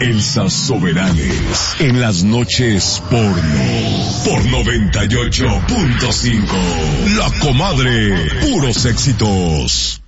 Elsa Soberanes en las noches porno por 98.5. La Comadre, puros éxitos.